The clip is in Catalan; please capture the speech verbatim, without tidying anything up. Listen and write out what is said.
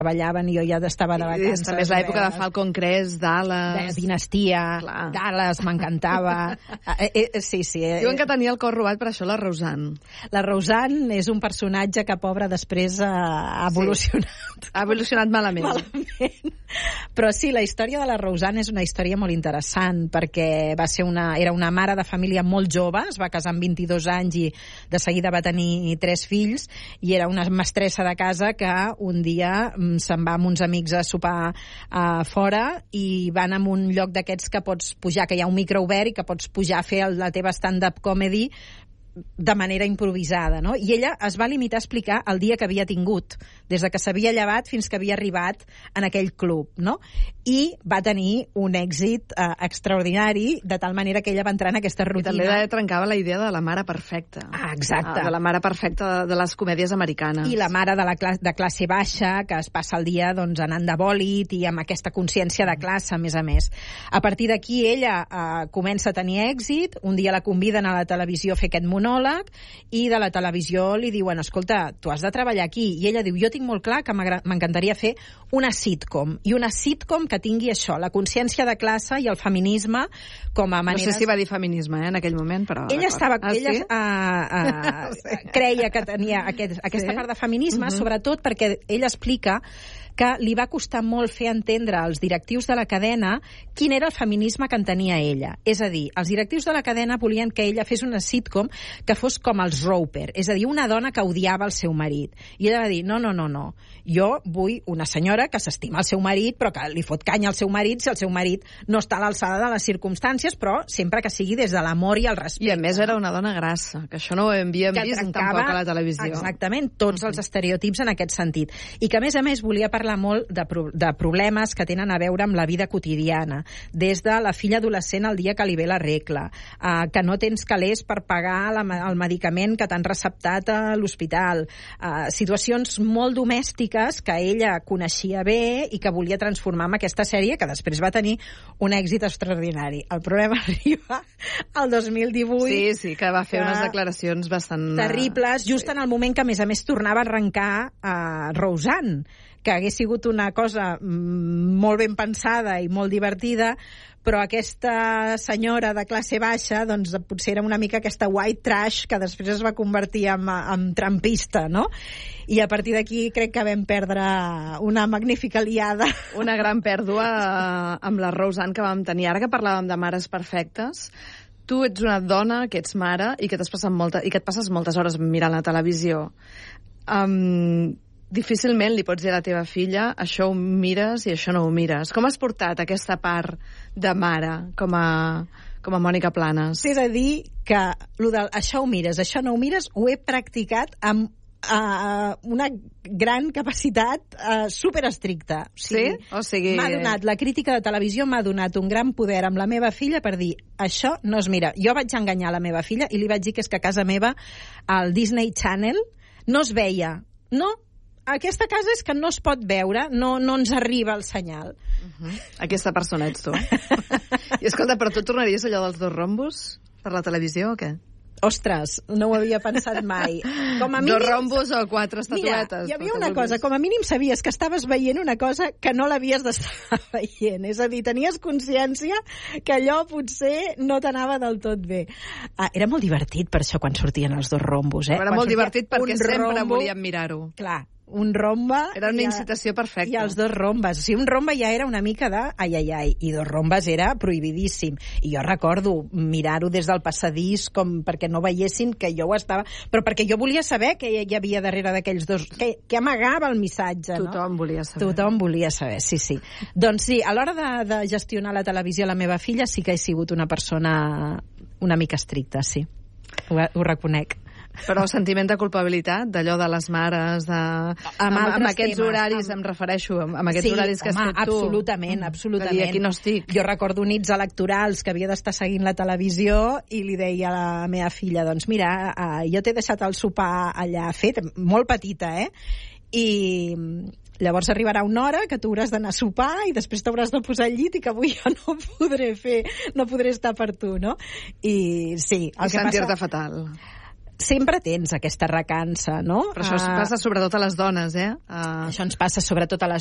treballaven i jo ja estava de vacances. També és l'època de Falcon Crest, Dallas... De Dinastia, Clar. Dallas, m'encantava. eh, eh, sí, sí. Eh. Diuen que tenia el cor robat per això la Roseanne. La Roseanne és un personatge que, pobra, després ha evolucionat. Sí. Ha evolucionat malament. malament. Però sí, la història de la Roseanne és una història molt interessant, perquè va ser una, era una mare de família molt jove, es va casar amb vint-i-dos anys i de seguida va tenir tres fills, i era una mestressa de casa que un dia se'n va amb uns amics a sopar a fora i van a un lloc d'aquests que pots pujar, que hi ha un micro obert i que pots pujar a fer la teva stand-up comedy de manera improvisada, no? I ella es va limitar a explicar el dia que havia tingut, des de que s'havia llevat fins que havia arribat en aquell club, no? I va tenir un èxit eh, extraordinari, de tal manera que ella va entrar en aquesta rutina. I també trencava la idea de la mare perfecta. Ah, exacte. Ah, de la mare perfecta de, de les comèdies americanes. I la mare de la classe, de classe baixa, que es passa el dia doncs, anant de bòlit i amb aquesta consciència de classe, a més a més. A partir d'aquí ella eh, comença a tenir èxit, un dia la conviden a la televisió a fer aquest monòleg, i de la televisió li diuen, escolta, tu has de treballar aquí. I ella diu, jo tinc molt clar que m'encantaria fer una sitcom, i una sitcom que tingui això, la consciència de classe i el feminisme com a maneres... No sé si va dir feminisme, eh, en aquell moment, però... Ella estava... Ah, ella sí? uh, uh, sí. creia que tenia aquest, aquesta sí? part de feminisme, uh-huh. sobretot perquè ella explica que li va costar molt fer entendre als directius de la cadena quin era el feminisme que entenia ella. És a dir, els directius de la cadena volien que ella fes una sitcom que fos com els Roper, és a dir, una dona que odiava el seu marit. I ella va dir, no, no, no, no, jo vull una senyora que s'estima el seu marit, però que li fot canya al seu marit si el seu marit no està a l'alçada de les circumstàncies, però sempre que sigui des de l'amor i el respecte. I a més era una dona grassa, que això no ho havíem que vist trencava, tampoc a la televisió. Exactament, tots els estereotips en aquest sentit. I que, a més a més, volia parlar molt de, pro de problemes que tenen a veure amb la vida quotidiana, des de la filla adolescent el dia que li ve la regla, eh, que no tens calés per pagar la, el medicament que t'han receptat a l'hospital, eh, situacions molt domèstiques que ella coneixia bé i que volia transformar en aquesta sèrie, que després va tenir un èxit extraordinari. El problema arriba al dos mil divuit. Sí, sí, que va fer que... unes declaracions bastant... terribles, just sí. en el moment que, a més a més, tornava a arrencar a uh, Roseanne, que hagués sigut una cosa molt ben pensada i molt divertida, però aquesta senyora de classe baixa doncs potser era una mica aquesta white trash que després es va convertir en, en trampista, no? I a partir d'aquí crec que vam perdre una magnífica liada. Una gran pèrdua amb la Roseanne que vam tenir. Ara que parlàvem de mares perfectes, tu ets una dona que ets mare i que, passes molta, i que et passes moltes hores mirant la televisió. Um, difícilment li pots dir a la teva filla això ho mires i això no ho mires. Com has portat aquesta part de mare com a, com a Mònica Planes? T'he de dir que lo de, això ho mires, això no ho mires, ho he practicat amb uh, una gran capacitat uh, superestricta. O sigui, sí? O sigui... M'ha donat, la crítica de televisió m'ha donat un gran poder amb la meva filla per dir, això no es mira. Jo vaig enganyar la meva filla i li vaig dir que és que a casa meva al Disney Channel no es veia. No, aquesta casa és que no es pot veure, no, no ens arriba el senyal. Uh-huh. Aquesta persona ets tu. I escolta, però tu tornaries allò dels dos rombos per la televisió o què? Ostres, no ho havia pensat mai. Com a mínim... Dos rombos o quatre estatuetes. Mira, hi havia una cosa, com a mínim sabies que estaves veient una cosa que no l'havies d'estar veient. És a dir, tenies consciència que allò potser no t'anava del tot bé. Ah, era molt divertit per això quan sortien els dos rombos, eh? Era quan molt divertit perquè sempre rombo, volíem mirar-ho. Clar, un romba... Era una incitació perfecta. I els dos rombes. O sigui, un romba ja era una mica de ai, ai, ai, i dos rombes era prohibidíssim. I jo recordo mirar-ho des del passadís com perquè no veiessin que jo ho estava... Però perquè jo volia saber què hi havia darrere d'aquells dos... Què, què amagava el missatge, no? Tothom volia saber. Tothom volia saber, sí, sí. Doncs sí, a l'hora de, de gestionar la televisió la meva filla sí que he sigut una persona una mica estricta, sí. Ho, ho reconec. Però sentiment de culpabilitat, d'allò de les mares, de... amb, amb aquests temes, horaris, amb... em refereixo, amb, amb aquests sí, horaris que home, has fet tu. absolutament, absolutament. De dir, aquí no estic. Jo recordo nits electorals que havia d'estar seguint la televisió i li deia a la meva filla, doncs mira, uh, jo t'he deixat el sopar allà fet, molt petita, eh? I llavors arribarà una hora que tu hauràs d'anar a sopar i després t'hauràs de posar al llit i que avui jo no podré fer, no podré estar per tu, no? I sí. I sentir-te fatal. sempre tens aquesta recança, no? Però això es passa sobretot a les dones, eh? Uh... Això ens passa sobretot a les